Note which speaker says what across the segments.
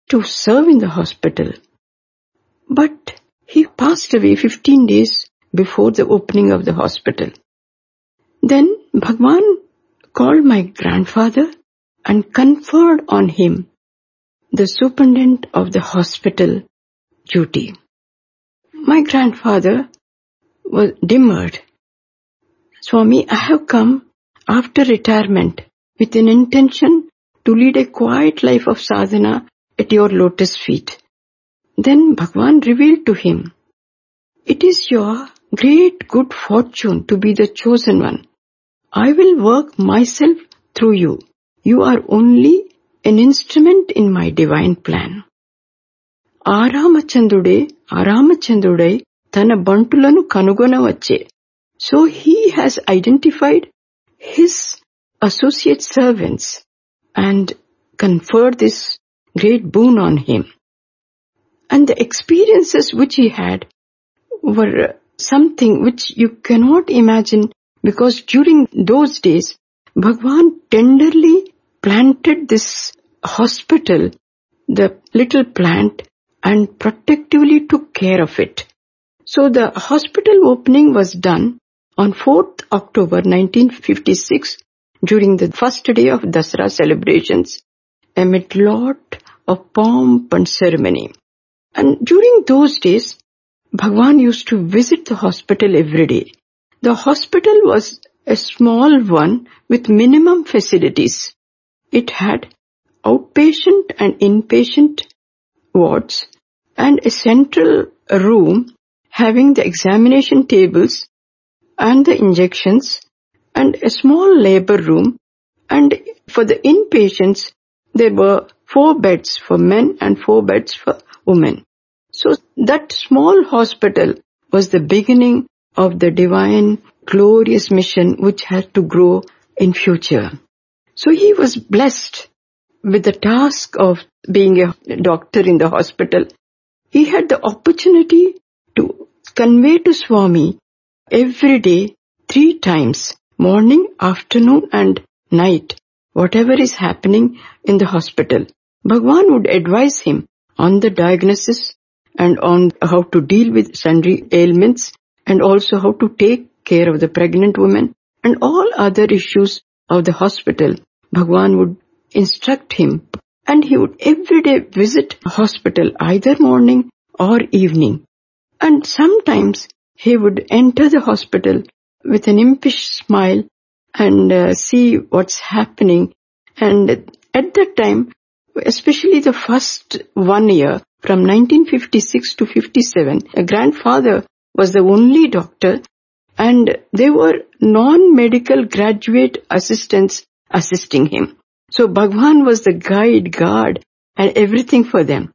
Speaker 1: to serve in the hospital. But he passed away 15 days before the opening of the hospital. Then Bhagwan called my grandfather and conferred on him the superintendent of the hospital duty. My grandfather was demurred. Swami, I have come after retirement with an intention to lead a quiet life of sadhana at your lotus feet. Then Bhagwan revealed to him, it is your great good fortune to be the chosen one. I will work myself through you. You are only an instrument in my divine plan. Aramachandrude tana bantulanu kanugonavache. So he has identified his associate servants and conferred this great boon on him. And the experiences which he had were something which you cannot imagine, because during those days, Bhagwan tenderly planted this hospital, the little plant, and protectively took care of it. So the hospital opening was done on 4th October 1956 during the first day of Dasara celebrations amid lot of pomp and ceremony. And during those days, Bhagwan used to visit the hospital every day. The hospital was a small one with minimum facilities. It had outpatient and inpatient wards and a central room having the examination tables and the injections and a small labor room, and for the inpatients there were 4 beds for men and 4 beds for women. So that small hospital was the beginning of the divine glorious mission which had to grow in future. So he was blessed with the task of being a doctor in the hospital. He had the opportunity to convey to Swami every day 3 times, morning, afternoon and night, whatever is happening in the hospital. Bhagwan would advise him on the diagnosis and on how to deal with sundry ailments and also how to take care of the pregnant woman and all other issues of the hospital. Bhagwan would instruct him, and he would every day visit the hospital either morning or evening. And sometimes he would enter the hospital with an impish smile and see what's happening. And at that time, especially the first 1 year, from 1956 to 57, a grandfather was the only doctor, and there were non-medical graduate assistants assisting him. So Bhagwan was the guard and everything for them.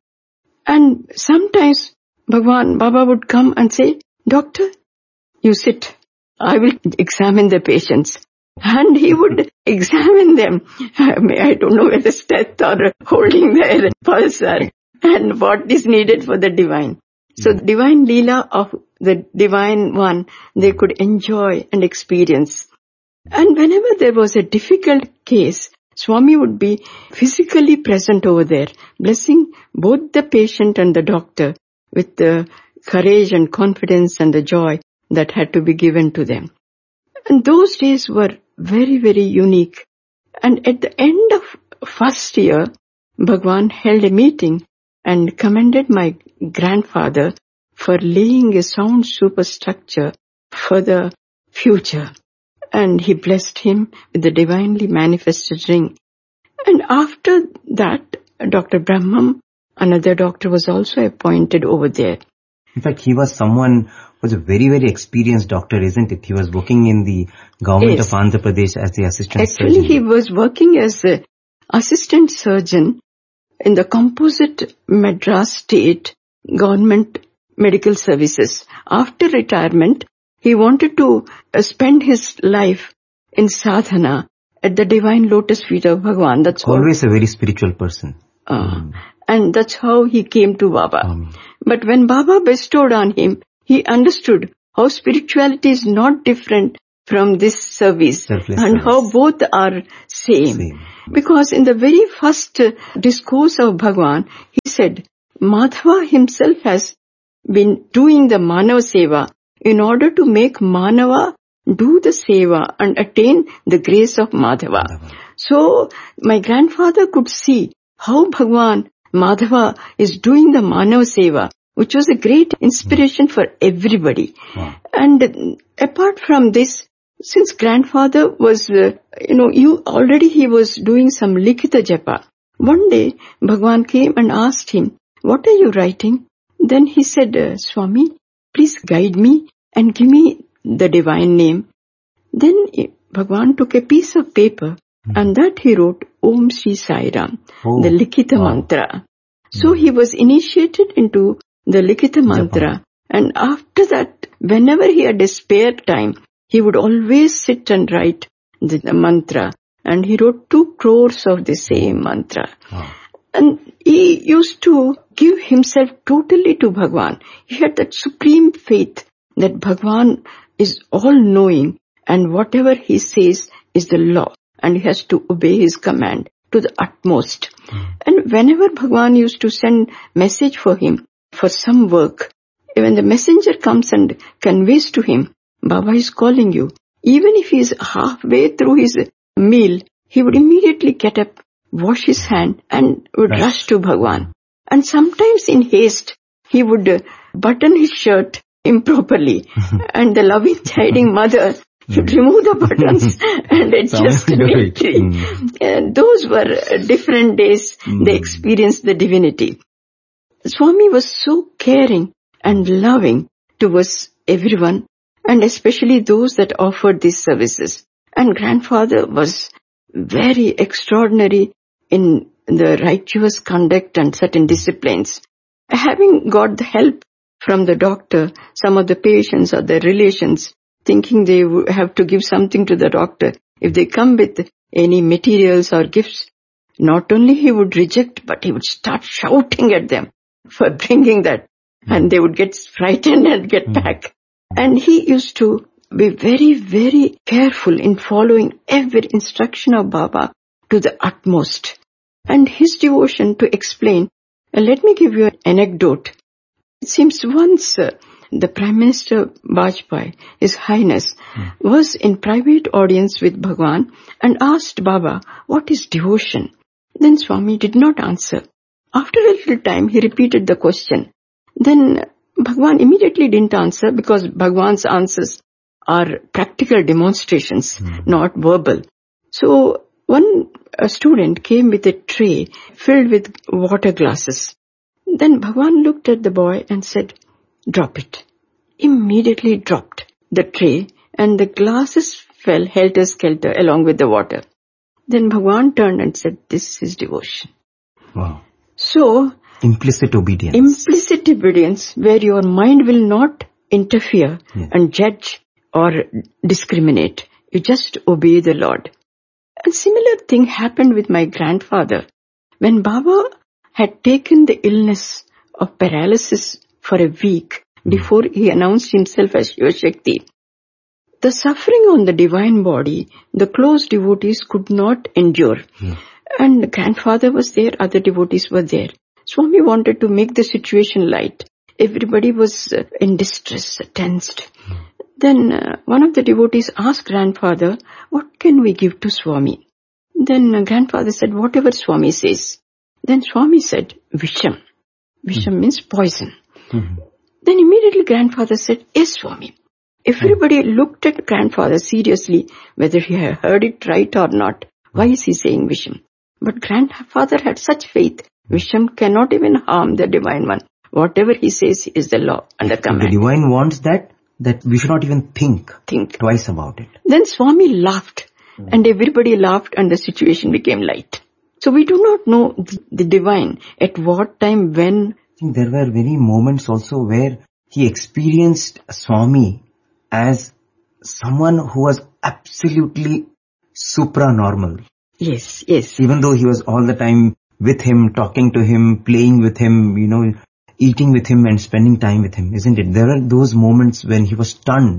Speaker 1: And sometimes Baba would come and say, Doctor, you sit. I will examine the patients. And he would examine them. I don't know whether death or holding their pulse and what is needed for the divine. So the divine Leela of the divine one, they could enjoy and experience. And whenever there was a difficult case, Swami would be physically present over there, blessing both the patient and the doctor with the courage and confidence and the joy that had to be given to them. And those days were very, very unique. And at the end of first year, Bhagwan held a meeting and commended my grandfather for laying a sound superstructure for the future. And he blessed him with the divinely manifested ring. And after that, Dr. Brahmam, another doctor, was also appointed over there.
Speaker 2: In fact, he was someone who was a very, very experienced doctor, isn't it? He was working in the government of Andhra Pradesh as the assistant surgeon.
Speaker 1: Actually, he was working as an assistant surgeon in the composite Madras state government medical services. After retirement, he wanted to spend his life in sadhana at the divine lotus feet of Bhagwan. That's
Speaker 2: always a very spiritual person.
Speaker 1: And that's how he came to Baba. But when Baba bestowed on him, he understood how spirituality is not different from this service
Speaker 2: Selfless
Speaker 1: and
Speaker 2: service.
Speaker 1: how both are same. Because in the very first discourse of Bhagwan, he said, Madhava himself has been doing the Manava Seva in order to make Manava do the Seva and attain the grace of Madhava. So my grandfather could see how Bhagwan Madhava is doing the Manava Seva, which was a great inspiration for everybody. And apart from this, since grandfather was, he was doing some Likita Japa. One day, Bhagwan came and asked him, what are you writing? Then he said, Swami, please guide me and give me the divine name. Then Bhagwan took a piece of paper and that he wrote Om Shri Sai Ram, the Likita mantra. So he was initiated into the Likita mantra, and after that, whenever he had a spare time, he would always sit and write the mantra, and he wrote 2 crores of the same mantra. And he used to give himself totally to Bhagwan. He had that supreme faith that Bhagwan is all-knowing and whatever he says is the law, and he has to obey his command to the utmost. And whenever Bhagwan used to send message for him for some work, when the messenger comes and conveys to him, Baba is calling you, even if he is halfway through his meal, he would immediately get up, wash his hand and would rush to Bhagwan. And sometimes in haste, he would button his shirt improperly and the loving chiding mother would remove the buttons and adjust neatly. Those were different days they experienced the divinity. Swami was so caring and loving towards everyone, and especially those that offered these services. And grandfather was very extraordinary in the righteous conduct and certain disciplines. Having got the help from the doctor, some of the patients or their relations, thinking they have to give something to the doctor, if they come with any materials or gifts, not only he would reject, but he would start shouting at them for bringing that. And they would get frightened and get back. And he used to be very, very careful in following every instruction of Baba to the utmost. And his devotion to explain, let me give you an anecdote. It seems once the Prime Minister Vajpayee, His Highness, was in private audience with Bhagwan and asked Baba, what is devotion? Then Swami did not answer. After a little time, he repeated the question. Then Bhagwan immediately didn't answer because Bhagwan's answers are practical demonstrations, not verbal. So one student came with a tray filled with water glasses. Then Bhagwan looked at the boy and said, drop it. Immediately dropped the tray and the glasses fell helter-skelter along with the water. Then Bhagwan turned and said, this is devotion.
Speaker 2: Wow.
Speaker 1: So,
Speaker 2: implicit obedience.
Speaker 1: Implicit obedience where your mind will not interfere and judge or discriminate. You just obey the Lord. A similar thing happened with my grandfather. When Baba had taken the illness of paralysis for a week before he announced himself as Shiva Shakti, the suffering on the divine body, the close devotees could not endure. And the grandfather was there, other devotees were there. Swami wanted to make the situation light. Everybody was in distress, tensed. Then one of the devotees asked grandfather, what can we give to Swami? Then grandfather said, whatever Swami says. Then Swami said, Visham. Visham means poison. Then immediately grandfather said, yes, Swami. Everybody looked at grandfather seriously, whether he had heard it right or not. Why is he saying Visham? But grandfather had such faith. Visham cannot even harm the Divine One. Whatever he says is the law and the command.
Speaker 2: The Divine wants that we should not even think twice about it.
Speaker 1: Then Swami laughed and everybody laughed and the situation became light. So we do not know the Divine at what time, when.
Speaker 2: I think there were many moments also where he experienced Swami as someone who was absolutely supranormal.
Speaker 1: Yes, yes.
Speaker 2: Even though he was all the time with him, talking to him, playing with him, eating with him and spending time with him, isn't it? There are those moments when he was stunned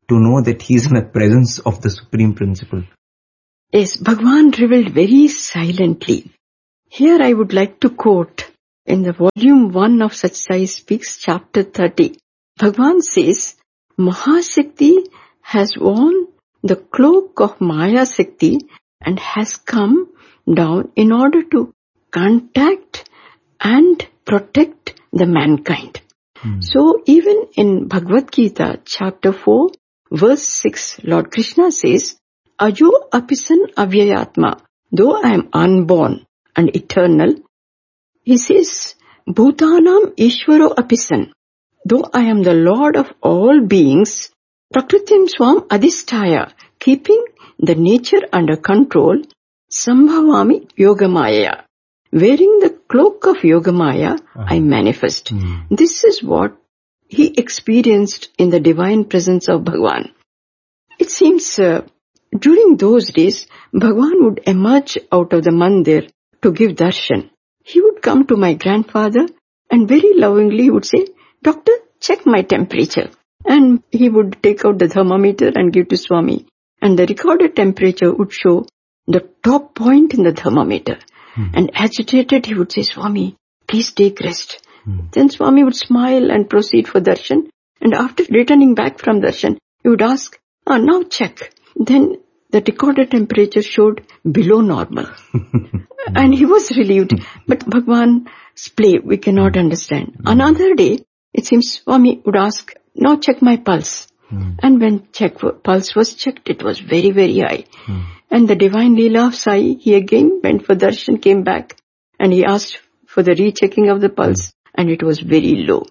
Speaker 2: to know that he is in the presence of the Supreme Principle.
Speaker 1: Yes, Bhagwan revealed very silently. Here I would like to quote in the volume 1 of Sach Sai Speaks, chapter 30. Bhagwan says, Mahashakti has worn the cloak of Maya Shakti and has come down in order to contact and protect the mankind. So even in Bhagavad Gita, chapter 4, verse 6, Lord Krishna says, Ajo apisan avyayatma, though I am unborn and eternal, he says, Bhutanam Ishvaro apisan, though I am the Lord of all beings, Prakritim Swam Adhisthaya, keeping the nature under control, Sambhavami Yogamaya. Wearing the cloak of Yogamaya, I manifest. This is what he experienced in the divine presence of Bhagwan. It seems during those days, Bhagwan would emerge out of the mandir to give darshan. He would come to my grandfather and very lovingly would say, Doctor, check my temperature. And he would take out the thermometer and give to Swami. And the recorded temperature would show the top point in the thermometer. And agitated, he would say, Swami, please take rest. Then Swami would smile and proceed for darshan. And after returning back from darshan, he would ask, now check. Then the recorded temperature showed below normal. And he was relieved. But Bhagwan's play, we cannot understand. Another day, it seems Swami would ask, now check my pulse. And when pulse was checked, it was very, very high. And the divine Leela of Sai, he again went for darshan, came back, and he asked for the rechecking of the pulse, and it was very low.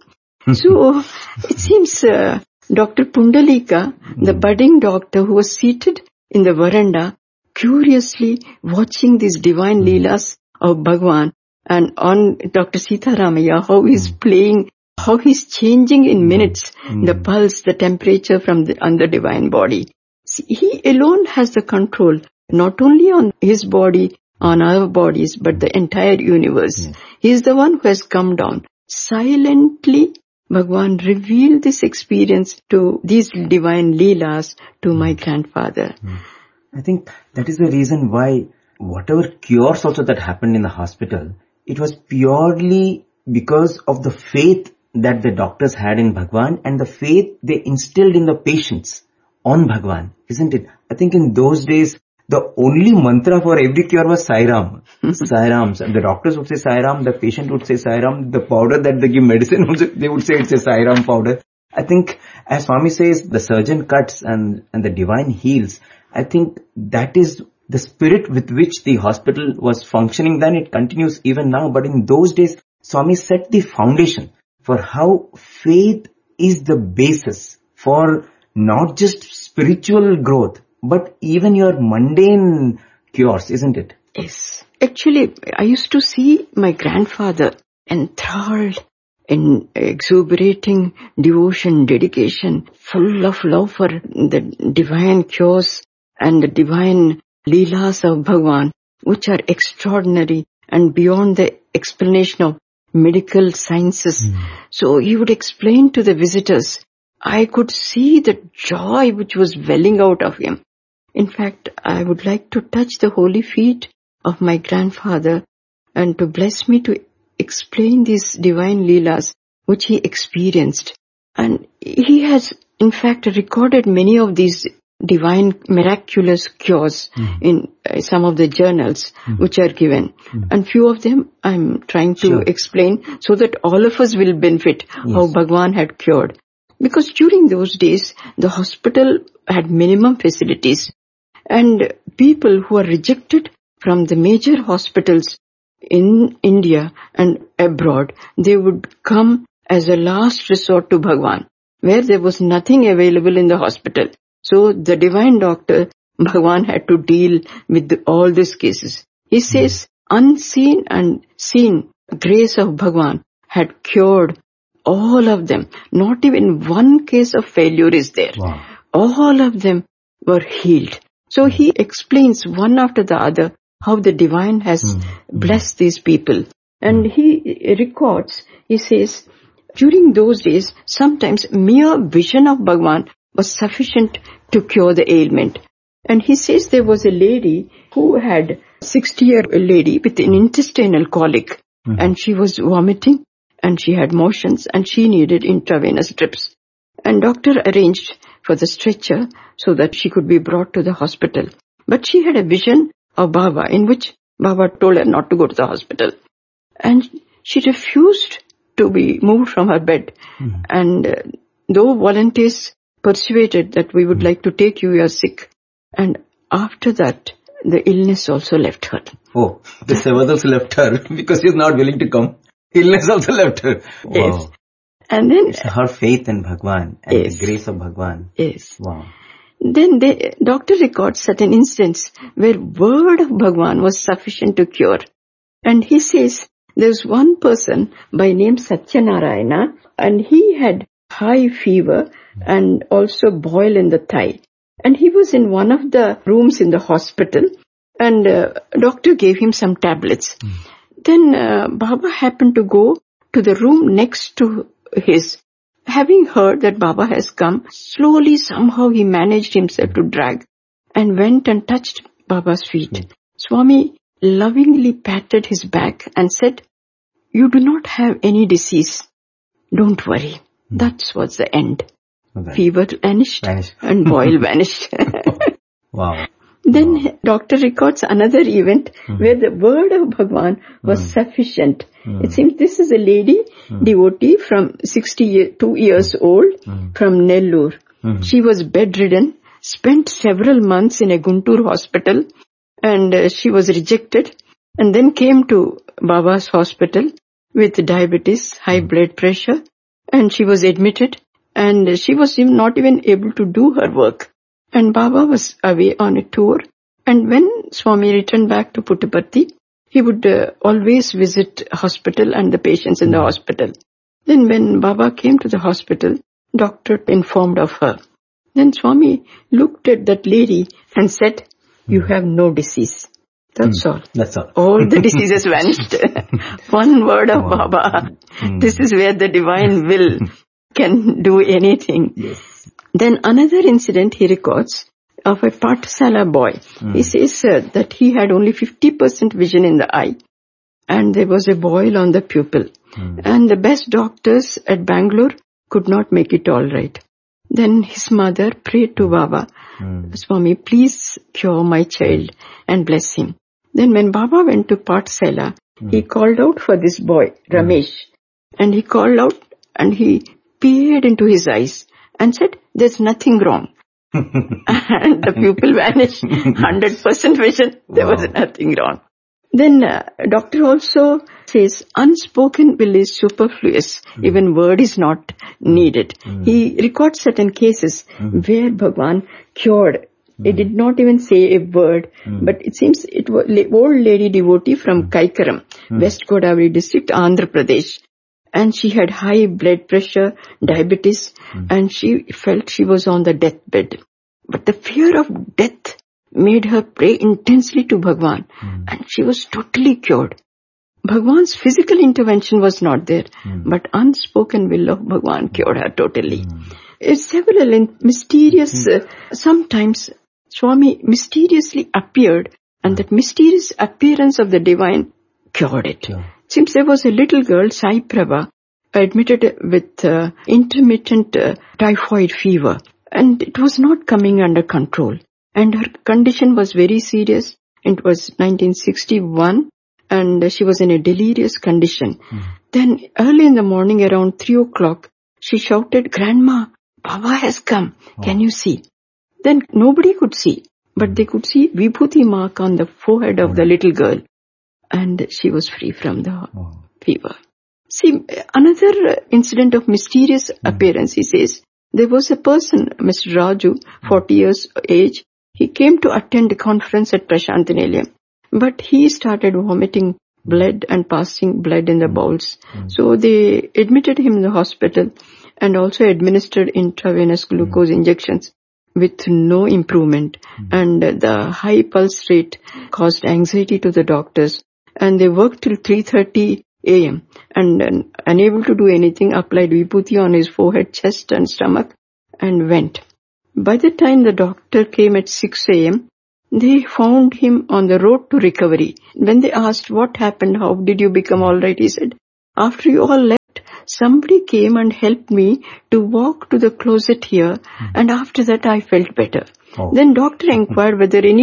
Speaker 1: So it seems Dr. Pundalika, the budding doctor who was seated in the veranda, curiously watching these divine Leelas of Bhagwan, and on Dr. Sitaramaya, how he's playing, how he's changing in minutes the pulse, the temperature on the divine body. See, he alone has the control, not only on his body, on our bodies, but the entire universe. He is the one who has come down. Silently, Bhagwan revealed this experience to these divine Leelas to my grandfather.
Speaker 2: I think that is the reason why whatever cures also that happened in the hospital, it was purely because of the faith that the doctors had in Bhagwan and the faith they instilled in the patients on Bhagwan, isn't it? I think in those days, the only mantra for every cure was Sai Ram. Sai Ram. The doctors would say Sai Ram, the patient would say Sai Ram, the powder that they give medicine, they would say it's a Sai Ram powder. I think, as Swami says, the surgeon cuts and the divine heals. I think that is the spirit with which the hospital was functioning then. It continues even now. But in those days, Swami set the foundation for how faith is the basis for not just spiritual growth, but even your mundane cures, isn't it?
Speaker 1: Yes. Actually, I used to see my grandfather enthralled in exuberating devotion, dedication, full of love for the divine cures and the divine Leelas of Bhagwan, which are extraordinary and beyond the explanation of medical sciences. So he would explain to the visitors. I could see the joy which was welling out of him. In fact, I would like to touch the holy feet of my grandfather and to bless me to explain these divine Leelas which he experienced. And he has, in fact, recorded many of these divine miraculous cures in some of the journals which are given. And few of them I'm trying to explain so that all of us will benefit how Bhagwan had cured. Because during those days, the hospital had minimum facilities and people who are rejected from the major hospitals in India and abroad, they would come as a last resort to Bhagwan, where there was nothing available in the hospital. So the divine doctor, Bhagwan, had to deal with all these cases. He says, unseen and seen grace of Bhagwan had cured all of them. Not even one case of failure is there.
Speaker 2: Wow.
Speaker 1: All of them were healed. So he explains one after the other how the divine has blessed these people. And he records, he says, during those days, sometimes mere vision of Bhagwan was sufficient to cure the ailment. And he says there was a lady who had 60-year-old lady with an intestinal colic, and she was vomiting and she had motions and she needed intravenous drips. And doctor arranged for the stretcher so that she could be brought to the hospital. But she had a vision of Baba in which Baba told her not to go to the hospital. And she refused to be moved from her bed. And though volunteers persuaded that we would like to take you, you are sick. And after that, the illness also left her.
Speaker 2: Oh, the Seva also left her because she's not willing to come. Illness also left her. Wow.
Speaker 1: Yes. And then
Speaker 2: it's her faith in Bhagwan and
Speaker 1: yes.
Speaker 2: the grace of Bhagwan.
Speaker 1: Yes.
Speaker 2: Wow.
Speaker 1: Then the doctor records certain instance where word of Bhagwan was sufficient to cure. And he says there's one person by name Satyanarayana, and he had high fever and also boil in the thigh. And he was in one of the rooms in the hospital, and doctor gave him some tablets. Then Baba happened to go to the room next to his. Having heard that Baba has come, slowly somehow he managed himself to drag and went and touched Baba's feet. Swami lovingly patted his back and said, "You do not have any disease. Don't worry." That was the end.
Speaker 2: Okay.
Speaker 1: Fever vanished. And boil vanished.
Speaker 2: Wow.
Speaker 1: Then doctor records another event where the word of Bhagwan was sufficient. It seems this is a lady, devotee from 62 years old from Nellore. She was bedridden, spent several months in a Guntur hospital, and she was rejected, and then came to Baba's hospital with diabetes, high blood pressure, and she was admitted, and she was not even able to do her work. And Baba was away on a tour, and when Swami returned back to Puttaparthi, he would always visit hospital and the patients in the hospital. Then when Baba came to the hospital, doctor informed of her. Then Swami looked at that lady and said, "You have no disease." That's all.
Speaker 2: That's all.
Speaker 1: All the diseases vanished. One word of Baba. This is where the divine will can do anything.
Speaker 2: Yes.
Speaker 1: Then another incident he records of a Pathsala boy. He says that he had only 50% vision in the eye, and there was a boil on the pupil. And the best doctors at Bangalore could not make it all right. Then his mother prayed to Baba, "Swami, please cure my child and bless him." Then when Baba went to Pathsala, he called out for this boy, Ramesh. And he called out and he peered into his eyes and said, "There's nothing wrong." And the pupil vanished, 100% vision, there was nothing wrong. Then doctor also says unspoken will is superfluous, even word is not needed. He records certain cases where Bhagwan cured. He did not even say a word, but it seems it was old lady devotee from Kaikaram, West Godavari district, Andhra Pradesh. And she had high blood pressure, diabetes, and she felt she was on the deathbed. But the fear of death made her pray intensely to Bhagwan, and she was totally cured. Bhagwan's physical intervention was not there, but unspoken will of Bhagwan cured her totally. Several mysterious, sometimes Swami mysteriously appeared, and that mysterious appearance of the divine cured it. Seems there was a little girl, Sai Prabha, admitted with intermittent typhoid fever, and it was not coming under control. And her condition was very serious. It was 1961, and she was in a delirious condition. Then early in the morning, around 3 o'clock, she shouted, "Grandma, Baba has come. Can you see?" Then nobody could see, but they could see Vibhuti mark on the forehead of the little girl. And she was free from the fever. See, another incident of mysterious appearance, he says, there was a person, Mr. Raju, 40 years age. He came to attend a conference at Prashant Nilayam, but he started vomiting blood and passing blood in the bowels. So they admitted him in the hospital and also administered intravenous glucose injections with no improvement. And the high pulse rate caused anxiety to the doctors. And they worked till 3:30 a.m. and unable to do anything, applied vibhuti on his forehead, chest and stomach and went. By the time the doctor came at 6 a.m., they found him on the road to recovery. When they asked what happened, how did you become all right, he said, after you all left, somebody came and helped me to walk to the closet here, and after that I felt better. Oh. Then doctor inquired whether any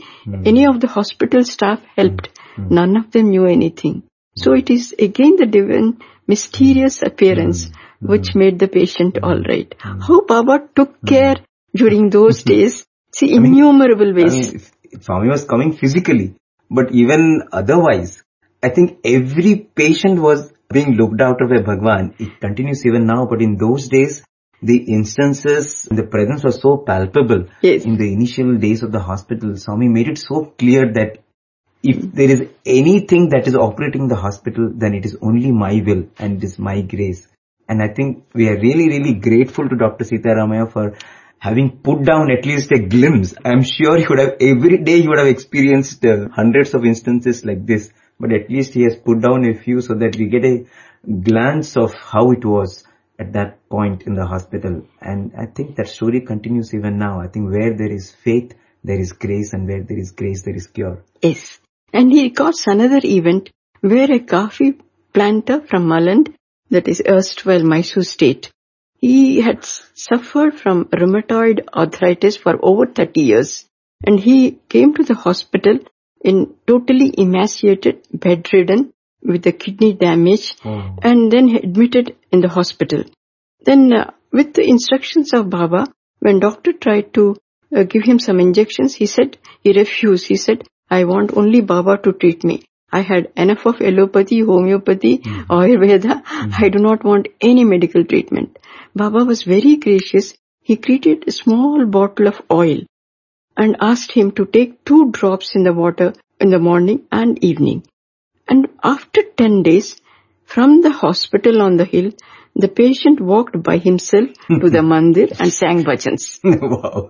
Speaker 1: of the hospital staff helped. None of them knew anything. So it is again the divine mysterious appearance which made the patient all right. How Baba took care during those days. See, innumerable ways.
Speaker 2: Swami was coming physically, but even otherwise, I think every patient was being looked after by Bhagwan. It continues even now, but in those days, the instances, the presence was so palpable.
Speaker 1: Yes.
Speaker 2: In the initial days of the hospital, Swami made it so clear that if there is anything that is operating in the hospital, then it is only my will and it is my grace. And I think we are really, really grateful to Dr. Sitaramaya for having put down at least a glimpse. I'm sure every day he would have experienced hundreds of instances like this, but at least he has put down a few so that we get a glance of how it was at that point in the hospital. And I think that story continues even now. I think where there is faith, there is grace, and where there is grace, there is cure.
Speaker 1: Yes. And he records another event where a coffee planter from Malland, that is erstwhile Mysore state, he had suffered from rheumatoid arthritis for over 30 years. And he came to the hospital in totally emaciated, bedridden, with the kidney damage, and then admitted in the hospital. Then with the instructions of Baba, when doctor tried to give him some injections, he refused. He said, I want only Baba to treat me. I had enough of allopathy, homeopathy, Ayurveda. I do not want any medical treatment. Baba was very gracious. He created a small bottle of oil and asked him to take 2 drops in the water in the morning and evening. And after 10 days, from the hospital on the hill, the patient walked by himself to the mandir and sang bhajans.
Speaker 2: Wow.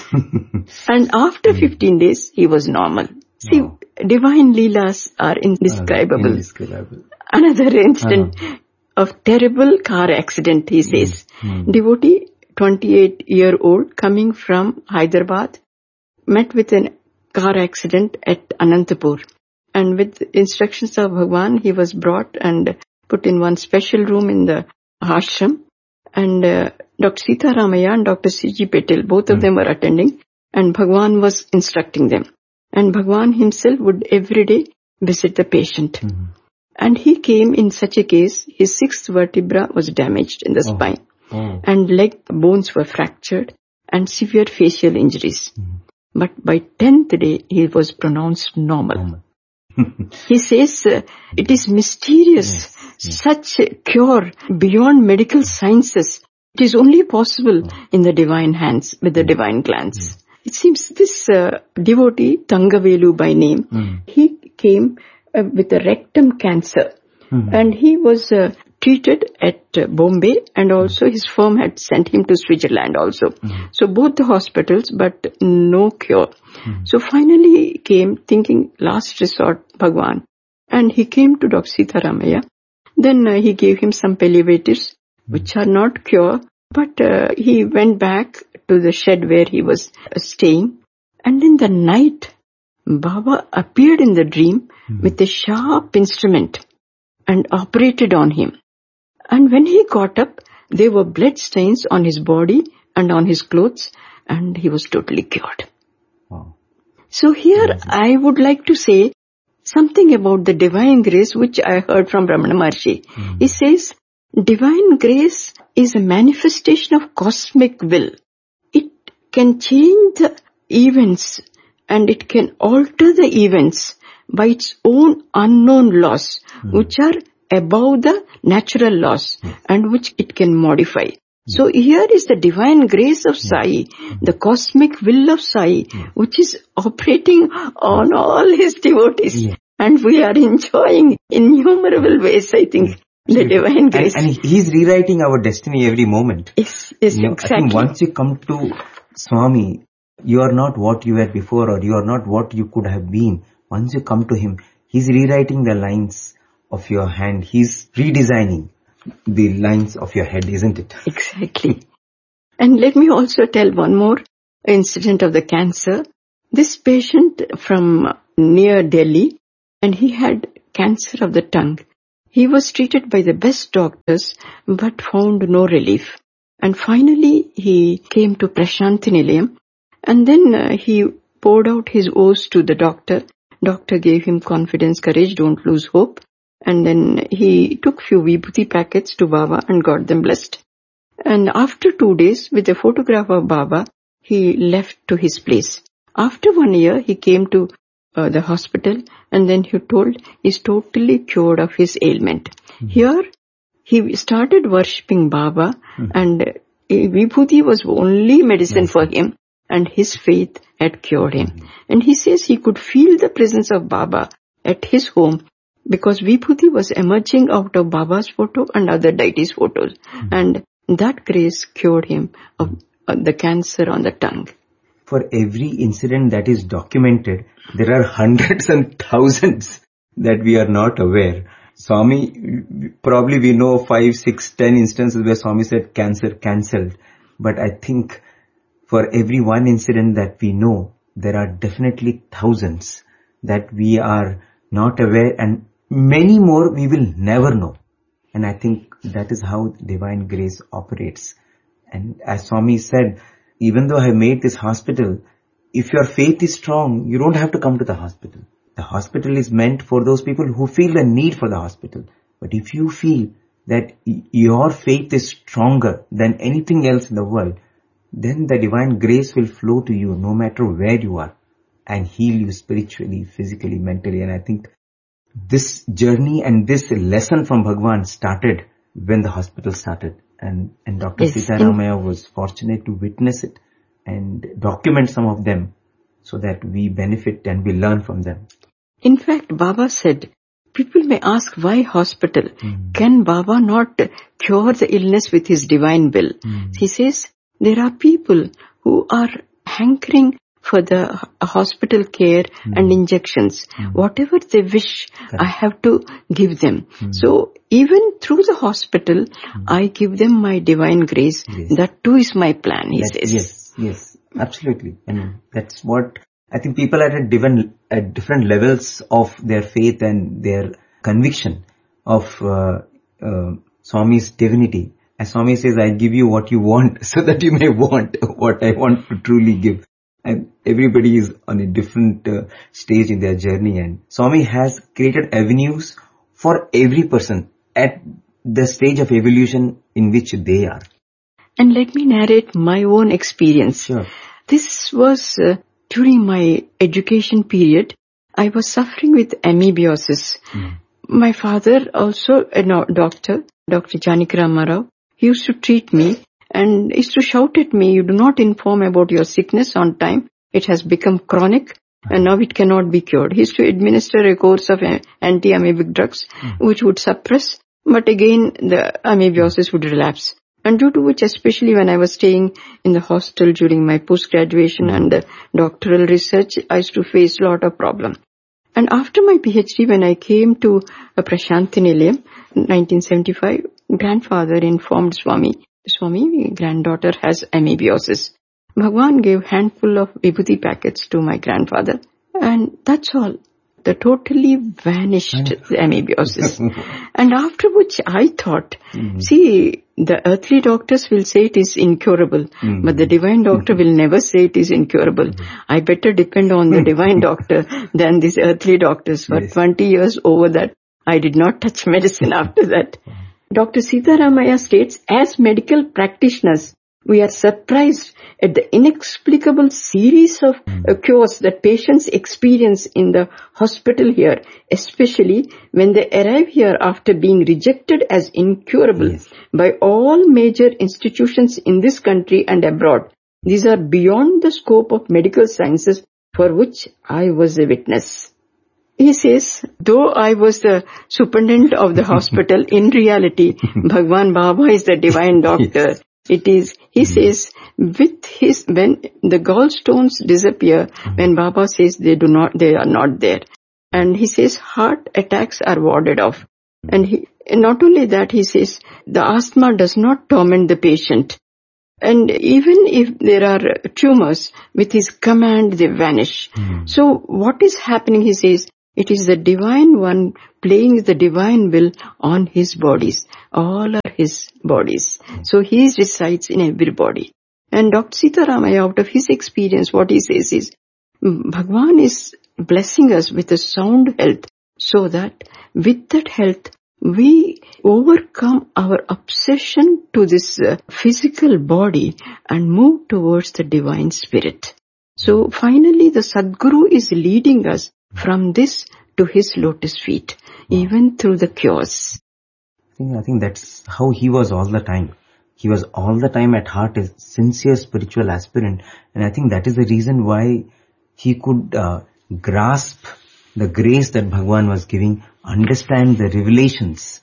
Speaker 1: And after 15 days, he was normal. See, divine leelas are indescribable.
Speaker 2: Indescribable.
Speaker 1: Another incident of terrible car accident, he says. Devotee, 28-year-old, coming from Hyderabad, met with a car accident at Anantapur. And with instructions of Bhagwan, he was brought and put in one special room in the ashram. And Dr. Sitaramaya and Dr. C.G. Patel, both of them were attending. And Bhagwan was instructing them. And Bhagwan himself would every day visit the patient. And he came in such a case, his 6th vertebra was damaged in the spine. And leg bones were fractured and severe facial injuries. But by 10th day, he was pronounced normal. He says, it is mysterious, such a cure beyond medical sciences. It is only possible in the divine hands, with the divine glance. It seems this devotee, Tangavelu by name, he came with a rectum cancer. And he was treated at Bombay, and also his firm had sent him to Switzerland also. So both the hospitals, but no cure. So finally he came thinking last resort Bhagwan, and he came to Dr. Sitaramaya. Then he gave him some palliatives which are not cure, but he went back to the shed where he was staying, and in the night Baba appeared in the dream with a sharp instrument and operated on him. And when he got up, there were blood stains on his body and on his clothes, and he was totally cured.
Speaker 2: Wow.
Speaker 1: So here I would like to say something about the divine grace which I heard from Ramana Maharshi. He says, divine grace is a manifestation of cosmic will. It can change the events and it can alter the events by its own unknown laws, which are above the natural laws and which it can modify. So here is the divine grace of Sai, the cosmic will of Sai, which is operating on all his devotees. And we are enjoying innumerable ways, I think, the divine grace.
Speaker 2: And he's rewriting our destiny every moment.
Speaker 1: Yes, exactly.
Speaker 2: I think once you come to Swami, you are not what you were before, or you are not what you could have been. Once you come to him, he's rewriting the lines of your hand. He's redesigning the lines of your head, isn't it?
Speaker 1: Exactly. And let me also tell one more incident of the cancer. This patient from near Delhi, and he had cancer of the tongue. He was treated by the best doctors but found no relief. And finally he came to Prashanthi Nilayam, and then he poured out his woes to the doctor. Doctor gave him confidence, courage, don't lose hope. And then he took few Vibhuti packets to Baba and got them blessed. And after 2 days, with a photograph of Baba, he left to his place. After 1 year, he came to the hospital, and then he told he's totally cured of his ailment. Here, he started worshipping Baba, and Vibhuti was only medicine for him, and his faith had cured him. And he says he could feel the presence of Baba at his home, because Vibhuti was emerging out of Baba's photo and other deities' photos. And that grace cured him of the cancer on the tongue.
Speaker 2: For every incident that is documented, there are hundreds and thousands that we are not aware. Swami, probably we know 5, 6, 10 instances where Swami said cancer cancelled. But I think for every one incident that we know, there are definitely thousands that we are not aware, and many more we will never know. And I think that is how divine grace operates. And as Swami said, even though I made this hospital, if your faith is strong, you don't have to come to the hospital. The hospital is meant for those people who feel the need for the hospital. But if you feel that your faith is stronger than anything else in the world, then the divine grace will flow to you no matter where you are and heal you spiritually, physically, mentally. And I think this journey and this lesson from Bhagwan started when the hospital started. And Dr. Sita Ramaya was fortunate to witness it and document some of them so that we benefit and we learn from them.
Speaker 1: In fact, Baba said, people may ask why hospital? Can Baba not cure the illness with his divine will? He says, there are people who are hankering for the hospital care and injections. Whatever they wish, I have to give them. So even through the hospital, I give them my divine grace. That too is my plan, he says.
Speaker 2: Yes, absolutely. I mean, that's what I think people are at different levels of their faith and their conviction of Swami's divinity. As Swami says, I give you what you want so that you may want what I want to truly give. And everybody is on a different stage in their journey, and Swami has created avenues for every person at the stage of evolution in which they are.
Speaker 1: And let me narrate my own experience.
Speaker 2: Sure.
Speaker 1: This was during my education period. I was suffering with amoebiasis. My father, also a doctor, Dr. Janaki Rama Rao, he used to treat me and used to shout at me, you do not inform about your sickness on time. It has become chronic and now it cannot be cured. He used to administer a course of anti-amoebic drugs which would suppress, but again the amoebiasis would relapse. And due to which, especially when I was staying in the hostel during my post-graduation and doctoral research, I used to face a lot of problems. And after my PhD, when I came to Prashanthi Nilayam, 1975, grandfather informed Swami, granddaughter has amoebiasis. Bhagwan gave handful of Vibhuti packets to my grandfather, and that's all. The totally vanished the amoebiasis. And after which I thought, see, the earthly doctors will say it is incurable, but the divine doctor will never say it is incurable. I better depend on the divine doctor than these earthly doctors. For 20 years over that, I did not touch medicine after that. Dr. Sita Ramaya states, as medical practitioners, we are surprised at the inexplicable series of cures that patients experience in the hospital here, especially when they arrive here after being rejected as incurable by all major institutions in this country and abroad. These are beyond the scope of medical sciences for which I was a witness. He says, though I was the superintendent of the hospital, in reality, Bhagwan Baba is the divine doctor. It is, he says, when the gallstones disappear, when Baba says they are not there. And he says heart attacks are warded off. And not only that, he says the asthma does not torment the patient. And even if there are tumors, with his command they vanish. So what is happening, he says, it is the Divine One playing the divine will on his bodies. All are his bodies. So he resides in every body. And Dr. Sitaramaya, out of his experience, what he says is, Bhagwan is blessing us with a sound health so that with that health, we overcome our obsession to this physical body and move towards the divine spirit. So finally the Sadguru is leading us from this to his lotus feet, even through the cures.
Speaker 2: I think that's how he was all the time. He was all the time at heart a sincere spiritual aspirant. And I think that is the reason why he could grasp the grace that Bhagwan was giving, understand the revelations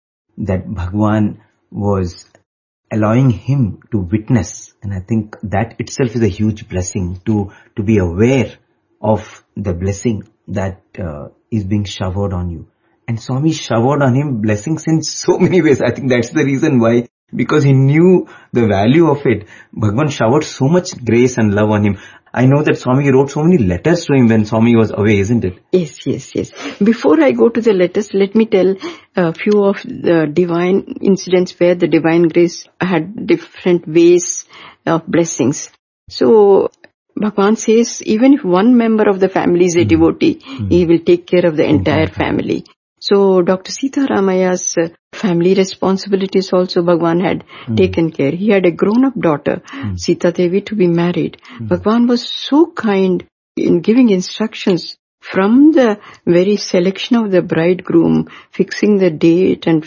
Speaker 2: that Bhagwan was allowing him to witness. And I think that itself is a huge blessing to be aware of the blessing that is being showered on you. And Swami showered on him blessings in so many ways. I think that's the reason why, because he knew the value of it. Bhagwan showered so much grace and love on him. I know that Swami wrote so many letters to him when Swami was away, isn't it?
Speaker 1: Yes. Before I go to the letters, let me tell a few of the divine incidents where the divine grace had different ways of blessings. So Bhagwan says, even if one member of the family is a devotee, he will take care of the entire family. So Dr. Sitaramaya's family responsibilities also Bhagwan had taken care. He had a grown-up daughter, Sita Devi, to be married. Bhagwan was so kind in giving instructions from the very selection of the bridegroom, fixing the date and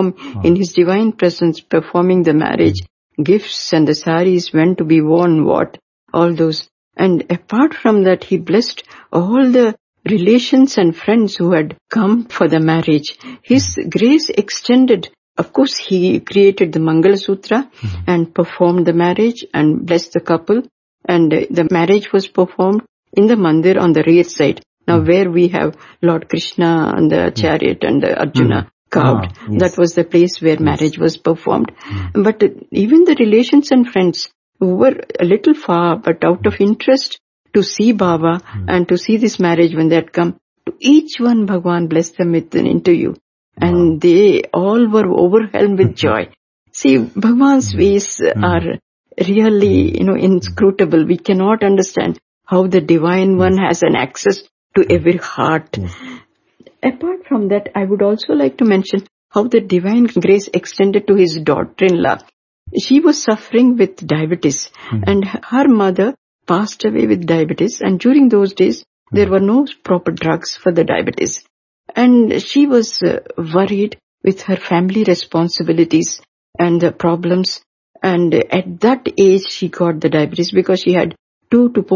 Speaker 1: in his divine presence, performing the marriage, gifts and the saris, when to be worn, what, all those. And apart from that, he blessed all the relations and friends who had come for the marriage. His grace extended. Of course, he created the Mangala Sutra and performed the marriage and blessed the couple. And the marriage was performed in the mandir on the rear side. Now where we have Lord Krishna and the chariot and the Arjuna carved. That was the place where marriage was performed. But even the relations and friends who were a little far, but out of interest to see Baba and to see this marriage when they had come, to each one Bhagwan blessed them with an interview. And they all were overwhelmed with joy. See, Bhagwan's ways are really, inscrutable. We cannot understand how the Divine One has an access to every heart. Apart from that, I would also like to mention how the divine grace extended to his daughter-in-law. She was suffering with diabetes and her mother passed away with diabetes, and during those days there were no proper drugs for the diabetes. And she was worried with her family responsibilities and the problems. And at that age she got the diabetes because she had 2 to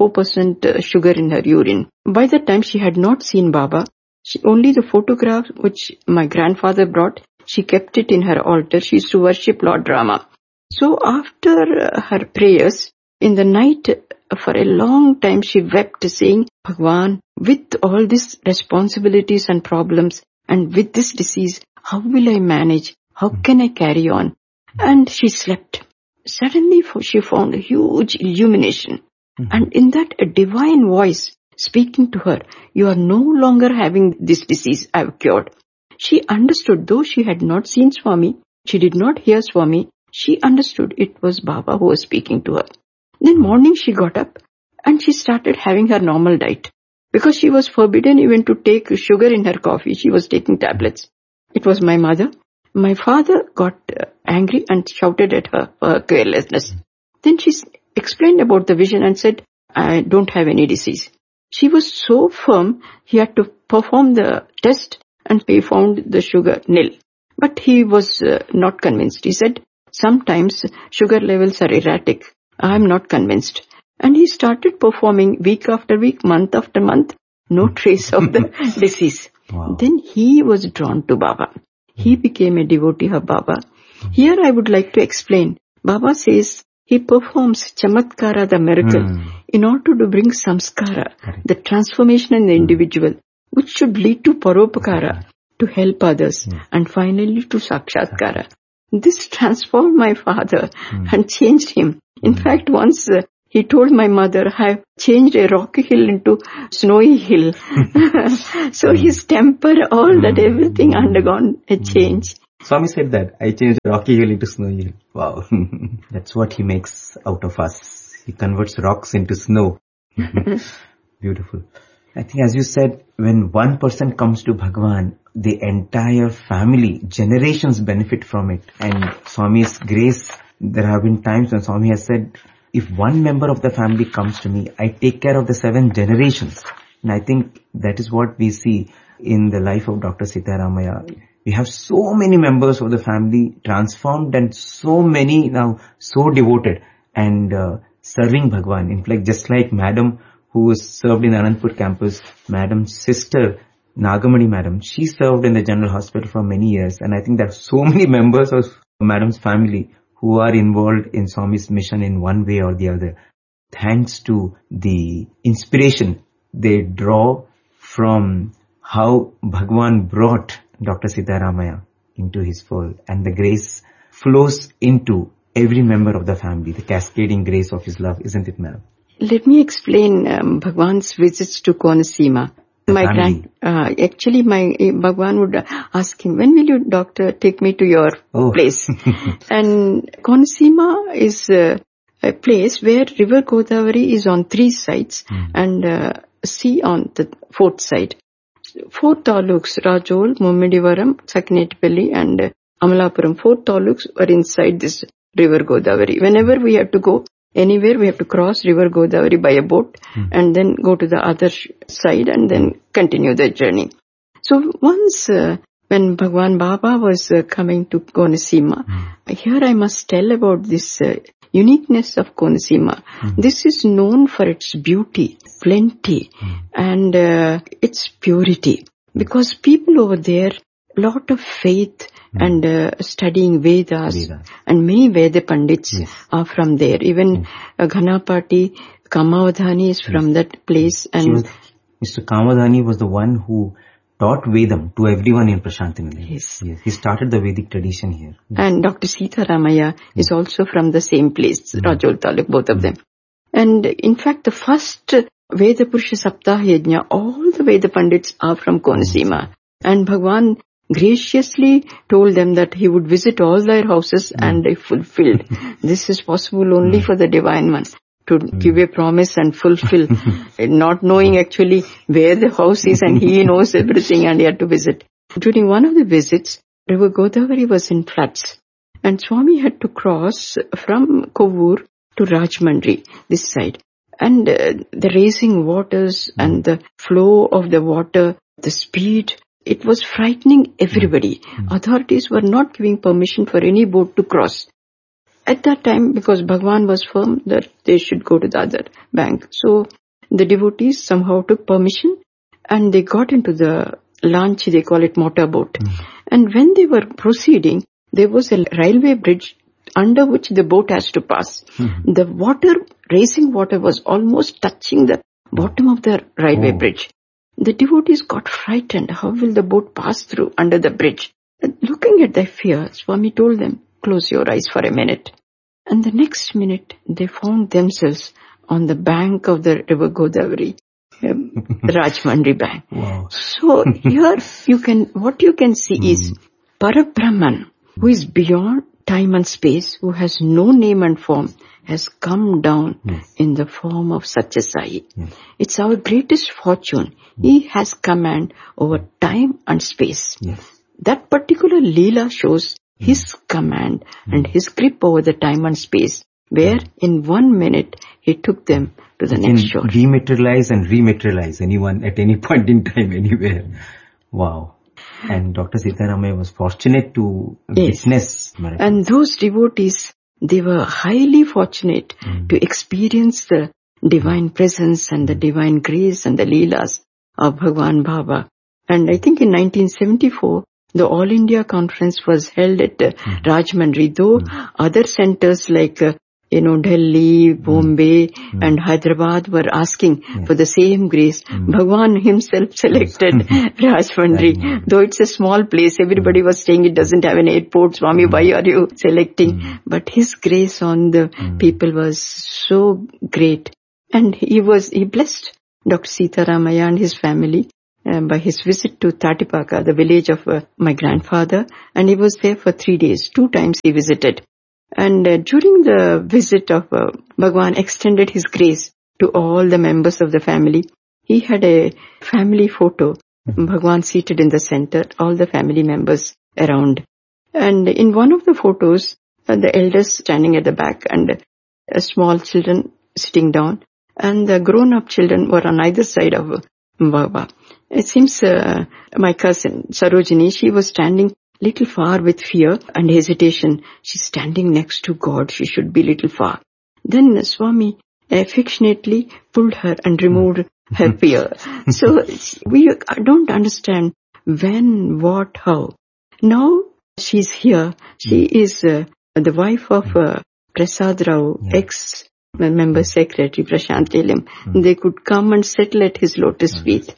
Speaker 1: 4% sugar in her urine. By that time she had not seen Baba. Only the photograph which my grandfather brought, she kept it in her altar. She used to worship Lord Rama. So after her prayers, in the night, for a long time she wept, saying, Bhagwan, with all these responsibilities and problems and with this disease, how will I manage? How can I carry on? And she slept. Suddenly she found a huge illumination. And in that, a divine voice speaking to her, you are no longer having this disease, I have cured. She understood, though she had not seen Swami, she did not hear Swami, she understood it was Baba who was speaking to her. Then morning she got up and she started having her normal diet. Because she was forbidden even to take sugar in her coffee, she was taking tablets. It was my mother. My father got angry and shouted at her for her carelessness. Then she explained about the vision and said, I don't have any disease. She was so firm, he had to perform the test and he found the sugar nil. But he was not convinced. He said, sometimes sugar levels are erratic. I am not convinced. And he started performing week after week, month after month, no trace of the disease. Then he was drawn to Baba. He became a devotee of Baba. Here I would like to explain. Baba says he performs chamatkara, the miracle, in order to bring samskara, the transformation in the individual, which should lead to paropakara, to help others, and finally to sakshatkara. This transformed my father and changed him. In fact, once he told my mother, I've changed a rocky hill into snowy hill. So his temper, all that, everything undergone a change.
Speaker 2: Swami said that, I changed rocky hill into snowy hill. Wow. That's what he makes out of us. He converts rocks into snow. Beautiful. I think as you said, when one person comes to Bhagwan, the entire family, generations benefit from it. And Swami's grace, there have been times when Swami has said, if one member of the family comes to me, I take care of the 7 generations. And I think that is what we see in the life of Dr. Sitaramaya. We have so many members of the family transformed and so many now so devoted and serving Bhagwan. In fact, just like Madam who was served in Anandpur campus, Madam's sister, Nagamani Madam, she served in the General Hospital for many years. And I think there are so many members of Madam's family who are involved in Swami's mission in one way or the other. Thanks to the inspiration they draw from how Bhagwan brought Dr. Sitaramaya into his fold, and the grace flows into every member of the family, the cascading grace of his love, isn't it, Madam?
Speaker 1: Let me explain Bhagwan's visits to Konaseema. Actually, Bhagwan would ask him, when will you, doctor, take me to your place? And Konaseema is a place where River Godavari is on 3 sides and sea on the 4th side. 4 taluks, Rajol, Mummidivaram, Sakinetpalli and Amalapuram, 4 taluks are inside this River Godavari. Whenever we have to go anywhere, we have to cross River Godavari by a boat and then go to the other side and then continue the journey. So once when Bhagwan Baba was coming to Konaseema, here I must tell about this uniqueness of Konaseema. This is known for its beauty, plenty, and its purity. Because people over there, lot of faith and studying Vedas, and many Veda Pandits are from there. Even Ghanapati, Kamavadhani is from that place. And
Speaker 2: Mr. Kamavadhani was the one who taught Vedam to everyone in Prashantinilaya.
Speaker 1: Yes.
Speaker 2: He started the Vedic tradition here.
Speaker 1: And Dr. Sitaramaya is also from the same place, Rajol Taluk, both of them. And in fact, the first Veda Purusha Saptah Yajna, all the Veda Pandits are from Konaseema. And Bhagwan graciously told them that he would visit all their houses and they fulfilled. This is possible only for the Divine One to give a promise and fulfill, not knowing actually where the house is, and he knows everything and he had to visit. During one of the visits, River Godavari was in floods and Swami had to cross from Kovur to Rajmandri, this side. And the racing waters and the flow of the water, the speed, it was frightening everybody. Authorities were not giving permission for any boat to cross. At that time, because Bhagwan was firm that they should go to the other bank. So the devotees somehow took permission and they got into the launch, they call it motorboat. And when they were proceeding, there was a railway bridge under which the boat has to pass. The water, racing water was almost touching the bottom of the railway bridge. The devotees got frightened. How will the boat pass through under the bridge? Looking at their fear, Swami told them, close your eyes for a minute. And the next minute, they found themselves on the bank of the River Godavari, Rajmandri bank.
Speaker 2: Wow.
Speaker 1: So here what you can see is Parabrahman, who is beyond time and space, who has no name and form, has come down in the form of Satya Sai. It's our greatest fortune. He has command over time and space. That particular Leela shows his command and his grip over the time and space, where in 1 minute he took them to the next shore.
Speaker 2: Dematerialize and rematerialize anyone at any point in time, anywhere. Wow. And Dr. Sitaramaya was fortunate to witness miracles.
Speaker 1: And those devotees, they were highly fortunate to experience the divine presence and the divine grace and the Leelas of Bhagwan Baba. And I think in 1974, the All India Conference was held at Rajmandri, though other centers like Delhi, Bombay and Hyderabad were asking for the same grace. Bhagwan himself selected Rajmundry. Though it's a small place, everybody was saying it doesn't have an airport. Swami, why are you selecting? But his grace on the people was so great. And he blessed Dr. Sitaramaya and his family by his visit to Tatipaka, the village of my grandfather. And he was there for 3 days. 2 times he visited. And during the visit of Bhagwan extended his grace to all the members of the family. He had a family photo, Bhagwan seated in the center, all the family members around. And in one of the photos, the elders standing at the back and small children sitting down, and the grown-up children were on either side of Baba. It seems my cousin Sarojini, she was standing little far with fear and hesitation. She's standing next to God. She should be little far. Then Swami affectionately pulled her and removed her fear. So we don't understand when, what, how. Now she's here. She is the wife of Prasad Rao, ex-member secretary Prashant Telim. They could come and settle at his lotus feet.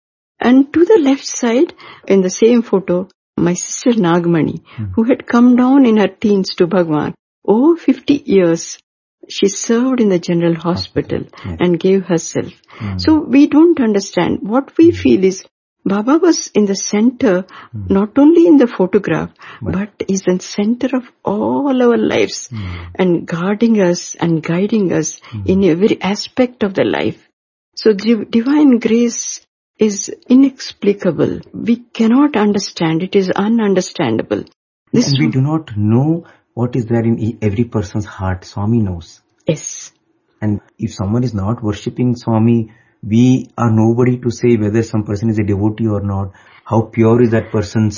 Speaker 1: And to the left side, in the same photo, my sister Nagmani, who had come down in her teens to Bhagwan, over 50 years, she served in the general hospital and gave herself. So we don't understand. What we feel is Baba was in the center, not only in the photograph, but is in the center of all our lives and guarding us and guiding us in every aspect of the life. So divine grace is inexplicable. We cannot understand. It is ununderstandable.
Speaker 2: And we do not know what is there in every person's heart. Swami knows.
Speaker 1: Yes.
Speaker 2: And if someone is not worshipping Swami, we are nobody to say whether some person is a devotee or not. How pure is that person's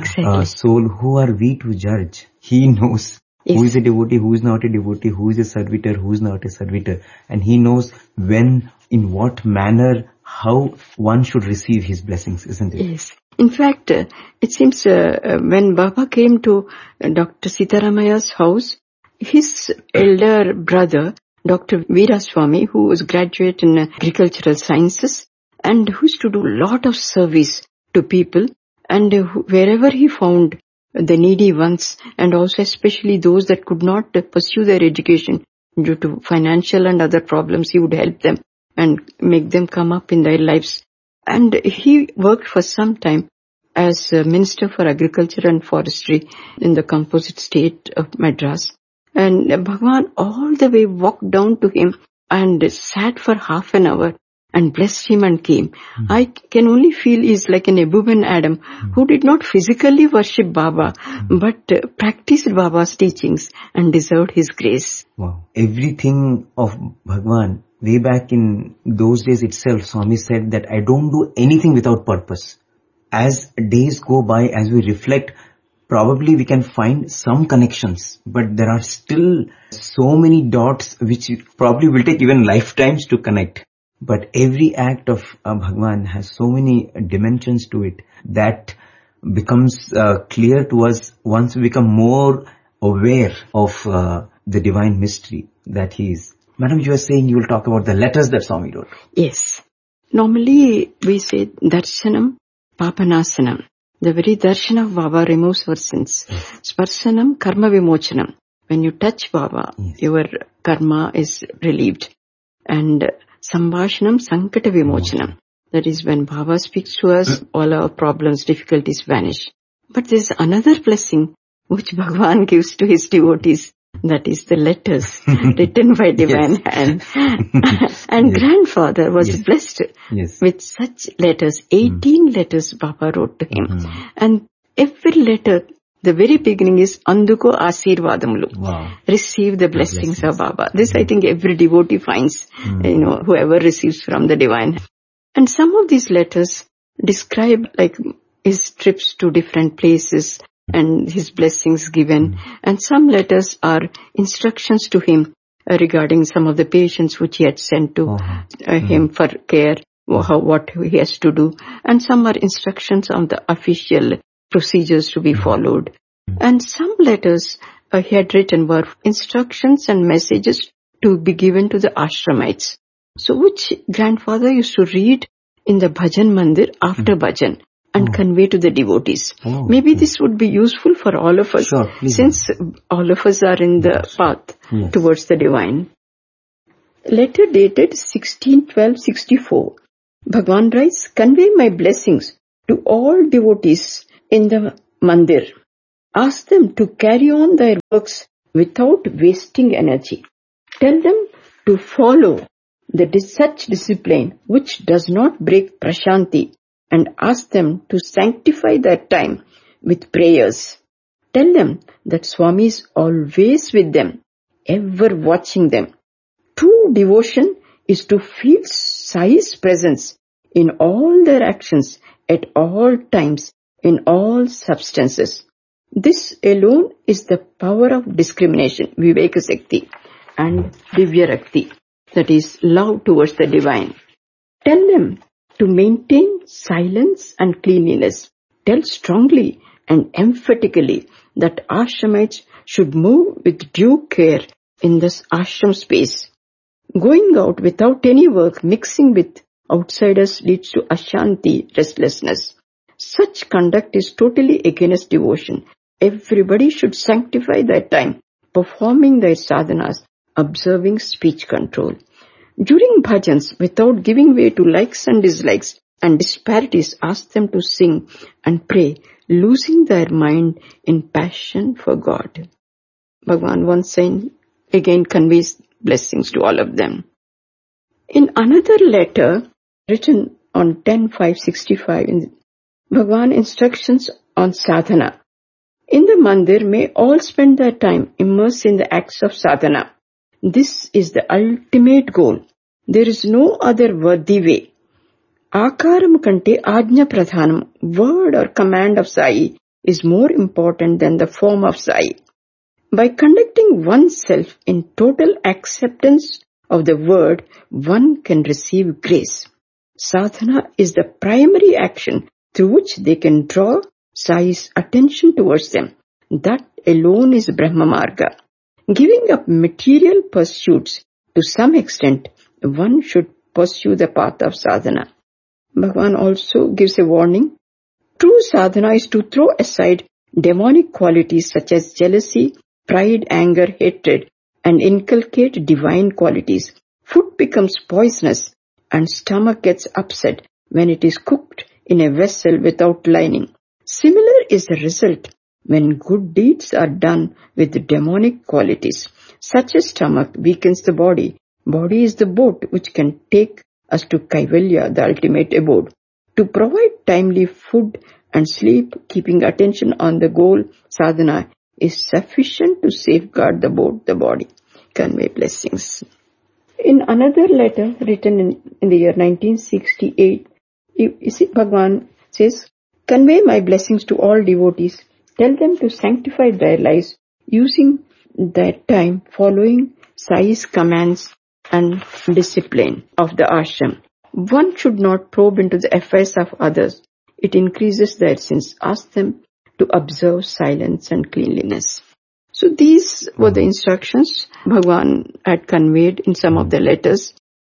Speaker 2: soul? Who are we to judge? He knows. Who is a devotee, who is not a devotee, who is a servitor, who is not a servitor. And he knows when, in what manner, how one should receive his blessings, isn't it?
Speaker 1: Yes. In fact, it seems when Baba came to Dr. Sitaramaya's house, his elder brother, Dr. Veeraswamy, who was graduate in agricultural sciences and who used to do a lot of service to people, and wherever he found the needy ones, and also especially those that could not pursue their education due to financial and other problems, he would help them and make them come up in their lives. And he worked for some time as Minister for Agriculture and Forestry in the composite state of Madras. And Bhagwan all the way walked down to him and sat for half an hour and blessed him and came. I can only feel he's like an Abu Ben Adam who did not physically worship Baba but practiced Baba's teachings and deserved his grace.
Speaker 2: Wow. Everything of Bhagwan, way back in those days itself, Swami said that I don't do anything without purpose. As days go by, as we reflect, probably we can find some connections, but there are still so many dots which probably will take even lifetimes to connect. But every act of Bhagwan has so many dimensions to it that becomes clear to us once we become more aware of the divine mystery that he is. Madam, you are saying you will talk about the letters that Swami wrote.
Speaker 1: Yes. Normally we say Darshanam, Papanasanam. The very darshan of Baba removes our sins. Sparsanam, Karma Vimochanam. When you touch Baba, your karma is relieved. And Sambhashanam, Sankata Vimochanam. That is when Baba speaks to us, all our problems, difficulties vanish. But there is another blessing which Bhagwan gives to his devotees. That is the letters written by divine hand. And grandfather was blessed with such letters. 18 letters Baba wrote to him. And every letter, the very beginning is Anduko Asirvadamulu.
Speaker 2: Wow.
Speaker 1: Receive the blessings of Baba. This I think every devotee finds, whoever receives from the divine. And some of these letters describe like his trips to different places and his blessings given. And some letters are instructions to him regarding some of the patients which he had sent to him for care, what he has to do. And some are instructions on the official procedures to be followed. And some letters he had written were instructions and messages to be given to the ashramites. So which grandfather used to read in the bhajan mandir after bhajan and convey to the devotees. Maybe this would be useful for all of us, since all of us are in the path towards the divine. Letter dated 16/12/64. Bhagwan writes, convey my blessings to all devotees in the mandir. Ask them to carry on their works without wasting energy. Tell them to follow such discipline which does not break prashanti, and ask them to sanctify their time with prayers. Tell them that Swami is always with them, ever watching them. True devotion is to feel Sai's presence in all their actions, at all times, in all substances. This alone is the power of discrimination, Viveka Shakti, and Divya Rakti, that is love towards the divine. Tell them to maintain silence and cleanliness. Tell strongly and emphatically that ashramites should move with due care in this ashram space. Going out without any work, mixing with outsiders, leads to ashanti, restlessness. Such conduct is totally against devotion. Everybody should sanctify their time, performing their sadhanas, observing speech control. During bhajans, without giving way to likes and dislikes and disparities, ask them to sing and pray, losing their mind in passion for God. Bhagwan once again conveys blessings to all of them. In another letter written on 10/5/65, Bhagwan instructions on sadhana. In the mandir, may all spend their time immersed in the acts of sadhana. This is the ultimate goal. There is no other worthy way. Akaram kante ajna pradhanam, word or command of Sai, is more important than the form of Sai. By conducting oneself in total acceptance of the word, one can receive grace. Sadhana is the primary action through which they can draw Sai's attention towards them. That alone is Brahma Marga. Giving up material pursuits to some extent, one should pursue the path of sadhana. Bhagavan also gives a warning. True sadhana is to throw aside demonic qualities such as jealousy, pride, anger, hatred, and inculcate divine qualities. Food becomes poisonous and stomach gets upset when it is cooked in a vessel without lining. Similar is the result when good deeds are done with demonic qualities. Such a stomach weakens the body. Body is the boat which can take us to Kaivalya, the ultimate abode. To provide timely food and sleep, keeping attention on the goal, sadhana, is sufficient to safeguard the boat, the body. Convey blessings. In another letter written in the year 1968, Bhagavan says, convey my blessings to all devotees. Tell them to sanctify their lives using their time following Sai's commands and discipline of the ashram. One should not probe into the affairs of others. It increases their sins. Ask them to observe silence and cleanliness. So these were the instructions Bhagavan had conveyed in some of the letters.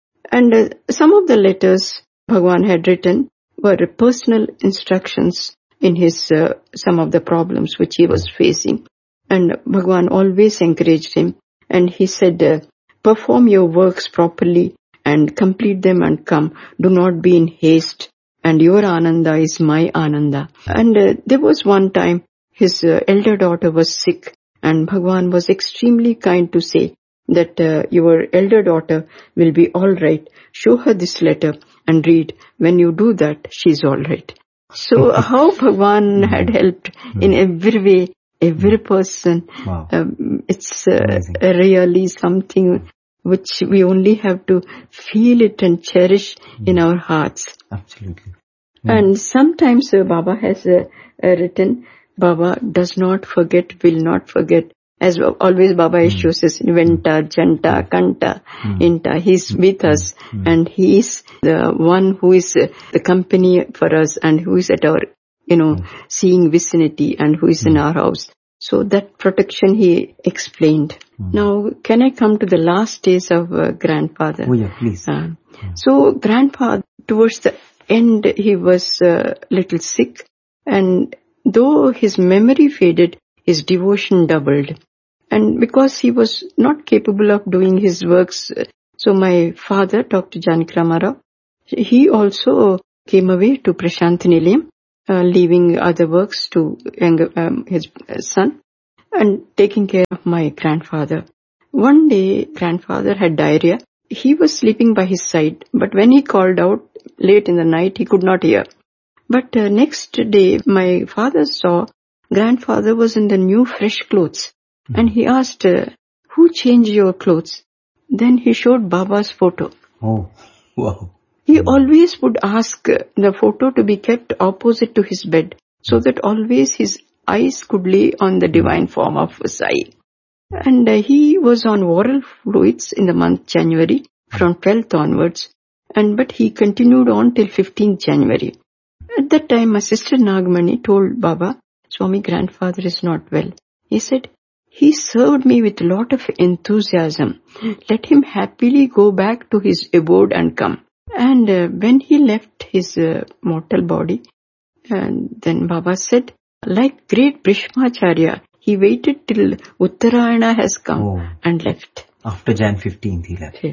Speaker 1: And some of the letters Bhagavan had written were personal instructions in his some of the problems which he was facing. And Bhagavan always encouraged him. And he said, perform your works properly and complete them and come. Do not be in haste. And your Ananda is my Ananda. And there was one time his elder daughter was sick. And Bhagavan was extremely kind to say that your elder daughter will be all right. Show her this letter and read. When you do that, she's all right. So how Bhagavan had helped in every way, every person.
Speaker 2: Wow.
Speaker 1: It's really something which we only have to feel it and cherish in our hearts.
Speaker 2: Absolutely.
Speaker 1: And sometimes Baba has written, Baba does not forget, will not forget. As always Baba Yeshu says, Venta, Janta, Kanta, Inta. He's with us and he is the one who is the company for us and who is at our, seeing vicinity and who is in our house. So that protection he explained. Now, can I come to the last days of grandfather?
Speaker 2: Oh yeah, please.
Speaker 1: So grandpa, towards the end, he was little sick, and though his memory faded, his devotion doubled. And because he was not capable of doing his works, so my father, Dr. Janaki Ramarao, he also came away to Prasanthi Nilayam, leaving other works to his son and taking care of my grandfather. One day, grandfather had diarrhea. He was sleeping by his side, but when he called out late in the night, he could not hear. But next day, my father saw grandfather was in the new fresh clothes. And he asked, who changed your clothes? Then he showed Baba's photo.
Speaker 2: Oh, wow.
Speaker 1: He always would ask the photo to be kept opposite to his bed, so that always his eyes could lay on the divine form of Sai. And he was on oral fluids in the month January, from 12th onwards, but he continued on till 15th January. At that time, my sister Nagamani told Baba, Swami, grandfather is not well. He said, he served me with a lot of enthusiasm. Let him happily go back to his abode and come. And when he left his mortal body, then Baba said, like great Brishmacharya, he waited till Uttarayana has come and left.
Speaker 2: After Jan 15th he left.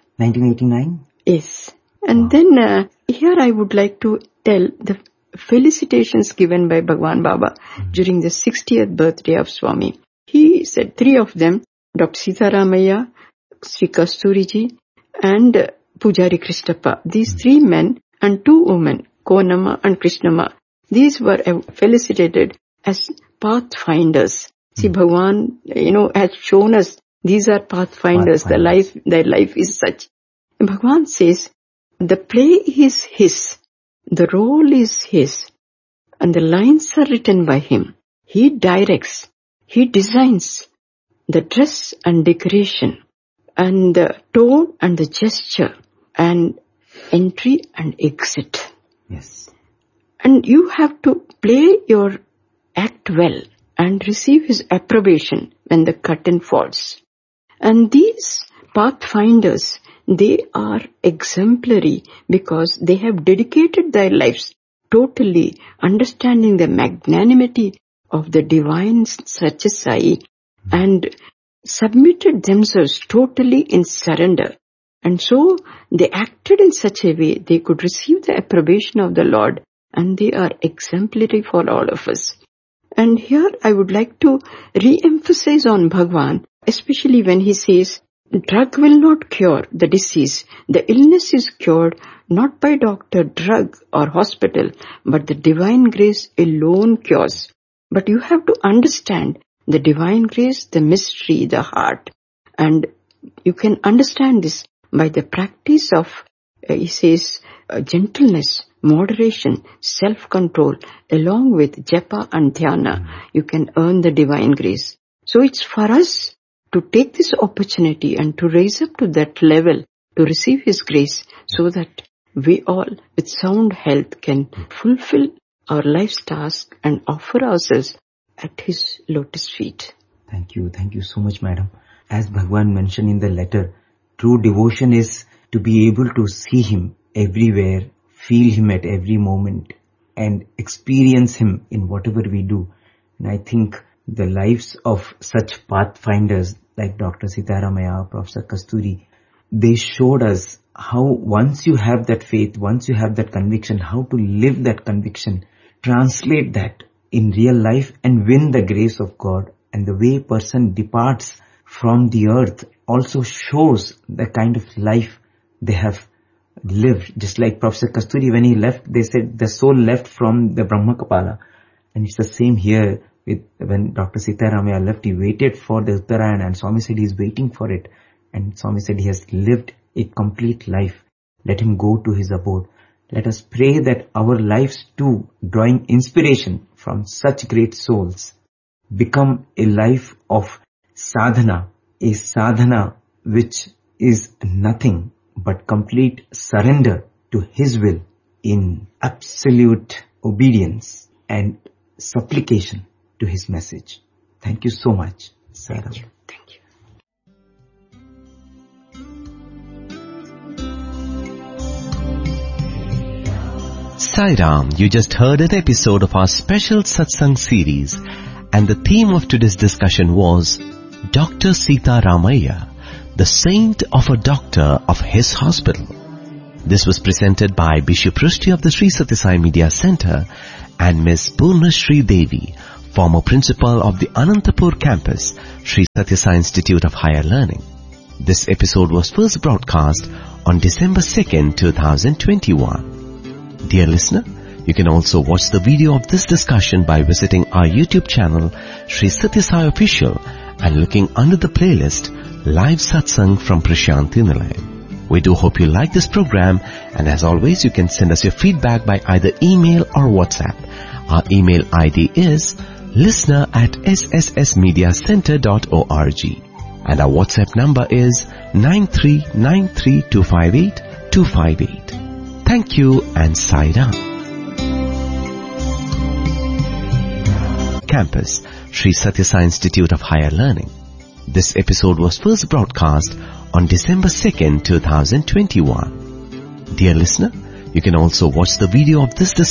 Speaker 1: 1989? Yes. And then here I would like to tell the felicitations given by Bhagwan Baba during the 60th birthday of Swami. He said 3 of them, Dr. Sitaramaya, Sri Kasturiji and Pujari Krishnappa. These 3 men and 2 women, Konama and Krishnamma, these were felicitated as pathfinders. See, Bhagwan, has shown us these are pathfinders. Their life is such. And Bhagwan says, the play is his, the role is his, and the lines are written by him. He directs, he designs the dress and decoration, and the tone and the gesture, and entry and exit.
Speaker 2: Yes.
Speaker 1: And you have to play your act well and receive his approbation when the curtain falls. And these pathfinders, they are exemplary because they have dedicated their lives totally, understanding the magnanimity of the divine Satya Sai and submitted themselves totally in surrender. And so they acted in such a way they could receive the approbation of the Lord, and they are exemplary for all of us. And here I would like to re-emphasize on Bhagwan, especially when he says, drug will not cure the disease. The illness is cured not by doctor, drug or hospital, but the divine grace alone cures. But you have to understand the divine grace, the mystery, the heart. And you can understand this by the practice of, he says, gentleness, moderation, self-control, along with japa and dhyana. You can earn the divine grace. So it's for us to take this opportunity and to raise up to that level to receive his grace, so that we all with sound health can fulfill our life's task and offer ourselves at his lotus feet.
Speaker 2: Thank you so much, madam. As Bhagwan mentioned in the letter, true devotion is to be able to see him everywhere, feel him at every moment, and experience him in whatever we do. And I think the lives of such pathfinders like Dr. Sitaramaya, Professor Kasturi, they showed us how once you have that faith, once you have that conviction, how to live that conviction, translate that in real life and win the grace of God. And the way a person departs from the earth also shows the kind of life they have lived. Just like Professor Kasturi, when he left, they said the soul left from the Brahma Kapala. And it's the same here. When Dr. Sitaramaya left, he waited for the Uttarayana, and Swami said he is waiting for it. And Swami said he has lived a complete life. Let him go to his abode. Let us pray that our lives too, drawing inspiration from such great souls, become a life of sadhana, a sadhana which is nothing but complete surrender to his will in absolute obedience and supplication to his message. Thank you so much, Sai Ram.
Speaker 1: Thank you. Thank you.
Speaker 3: Sai Ram, you just heard an episode of our special Satsang series, and the theme of today's discussion was Dr. Sita Ramaiah, the saint of a doctor of his hospital. This was presented by Bishop Rushdie of the Sri Sathya Sai Media Center and Ms. Purnashri Devi, former principal of the Anantapur campus, Sri Sathya Sai Institute of Higher Learning. This episode was first broadcast on December 2nd, 2021. Dear listener, you can also watch the video of this discussion by visiting our YouTube channel, Sri Sathya Sai Official, and looking under the playlist, Live Satsang from Prashanti Nilayam. We do hope you like this program, and as always, you can send us your feedback by either email or WhatsApp. Our email ID is listener@sssmediacenter.org, and our WhatsApp number is 9393258258. Thank you and Sai Ram. Campus, Sri Sathya Sai Institute of Higher Learning. This episode was first broadcast on December 2nd, 2021. Dear listener, you can also watch the video of this discussion